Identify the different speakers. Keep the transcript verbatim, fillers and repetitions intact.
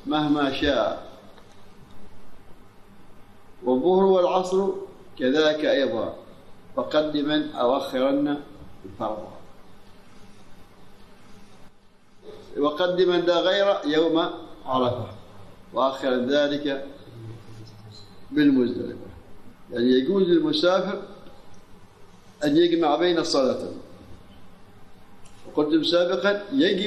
Speaker 1: مهما شاء. والظهر والعصر كذاك أيضا، فقدما أو أخرن الفرض. وقدما ذا غير يوم عرفة، وآخر ذلك بالمزدلفة. يعني يجوز للمسافر أن يجمع بين الصلاتين. وقلت سابقا يجب